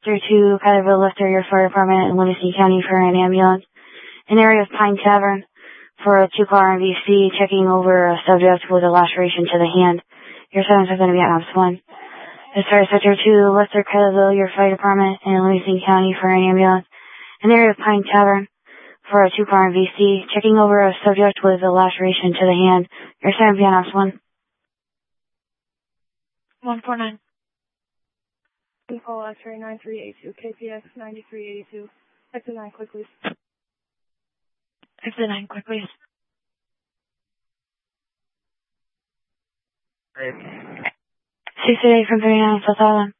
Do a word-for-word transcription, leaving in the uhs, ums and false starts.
through to Kylerville Lifter, your fire department in Livingston County for an ambulance. An area of Pine Tavern for a two-car M V C checking over a subject with a laceration to the hand. Your settings are going to be at Ops one. As far as Sector two, Lifter, Kylerville, your fire department in Livingston County for an ambulance. An area of Pine Tavern for a two-car M V C checking over a subject with a laceration to the hand. Your settings are at Ops one. one four nine. Call X-ray nine three eight two, K P X ninety-three eighty-two. Exit nine, quick, please. Exit nine, quick, please. six eight eight from thirty-nine, South Island.